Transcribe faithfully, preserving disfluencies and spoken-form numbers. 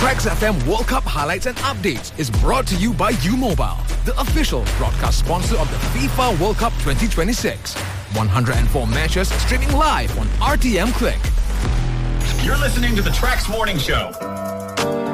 Tracks F M World Cup highlights and updates is brought to you by U Mobile, the official broadcast sponsor of the FIFA World Cup twenty twenty-six. one hundred four matches streaming live on R T M Click. You're listening to the Tracks Morning Show.